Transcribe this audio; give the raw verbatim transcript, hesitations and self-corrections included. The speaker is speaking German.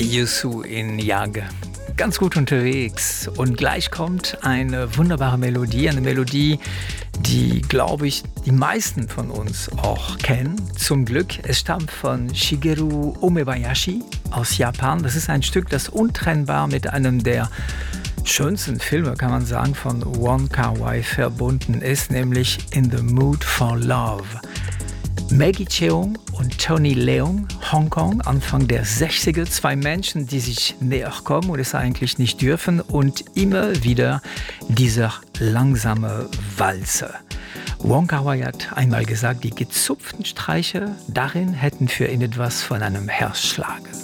Yusu in Yage. Ganz gut unterwegs. Und gleich kommt eine wunderbare Melodie, eine Melodie, die, glaube ich, die meisten von uns auch kennen. Zum Glück, es stammt von Shigeru Umebayashi aus Japan. Das ist ein Stück, das untrennbar mit einem der schönsten Filme, kann man sagen, von Wong Kar-wai verbunden ist, nämlich In the Mood for Love. Maggie Cheung und Tony Leung, Hongkong, Anfang der sechziger, zwei Menschen, die sich näher kommen und es eigentlich nicht dürfen und immer wieder dieser langsame Walzer. Wong Kar-wai hat einmal gesagt, die gezupften Streiche darin hätten für ihn etwas von einem Herzschlag.